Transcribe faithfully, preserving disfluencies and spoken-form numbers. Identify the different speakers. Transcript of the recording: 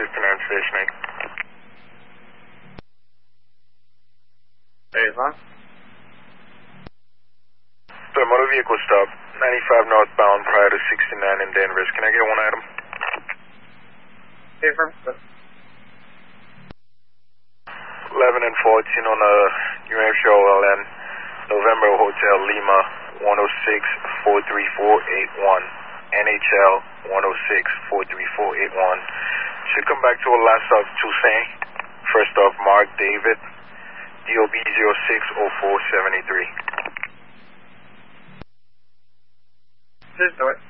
Speaker 1: sixty-nine Station eight.
Speaker 2: Hey, huh?
Speaker 1: The motor vehicle stop, ninety-five northbound prior to sixty-nine in Danvers. Can I get one item?
Speaker 2: Hey, from
Speaker 1: eleven and fourteen on the New Hampshire O L N, November Hotel Lima, one oh six, four three four eight one. N H L, one oh six, four three four eight one. Should come back to a last of Toussaint. First off, Mark David, D O B zero six oh four seven three.
Speaker 2: Just do it.